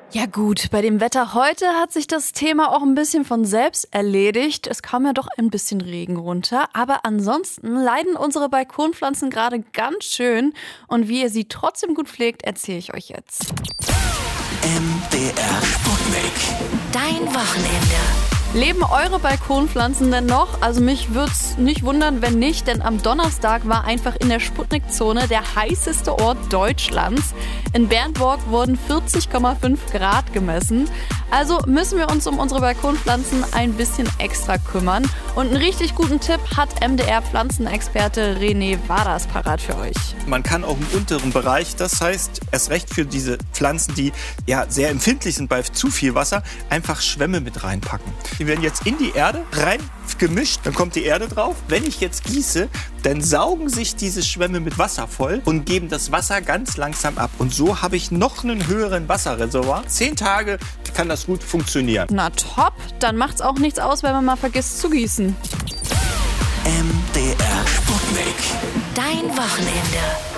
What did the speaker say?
Ja gut, bei dem Wetter heute hat sich das Thema auch ein bisschen von selbst erledigt. Es kam ja doch ein bisschen Regen runter, aber ansonsten leiden unsere Balkonpflanzen gerade ganz schön. Und wie ihr sie trotzdem gut pflegt, erzähle ich euch jetzt. MDR Sputnik. Dein Wochenende. Leben eure Balkonpflanzen denn noch? Also mich würd's nicht wundern, wenn nicht, denn am Donnerstag war einfach in der Sputnik-Zone der heißeste Ort Deutschlands. In Bernburg wurden 40,5 Grad gemessen. Also müssen wir uns um unsere Balkonpflanzen ein bisschen extra kümmern. Und einen richtig guten Tipp hat MDR-Pflanzenexperte René Waders parat für euch. Man kann auch im unteren Bereich, das heißt erst recht für diese Pflanzen, die ja sehr empfindlich sind bei zu viel Wasser, einfach Schwämme mit reinpacken. Die werden jetzt in die Erde rein gemischt, dann kommt die Erde drauf. Wenn ich jetzt gieße, dann saugen sich diese Schwämme mit Wasser voll und geben das Wasser ganz langsam ab. Und so habe ich noch einen höheren Wasserreservoir. 10 Tage kann das gut funktionieren. Na top, dann macht's auch nichts aus, wenn man mal vergisst zu gießen. MDR Sputnik. Dein Wochenende.